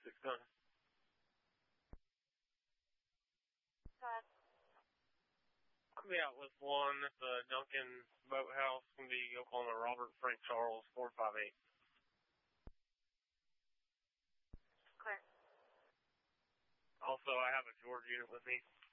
6-9. I'll be out with 1 at the Duncan Boathouse. Going to be Oklahoma Robert Frank Charles 458. Clear. Also, I have a George unit with me.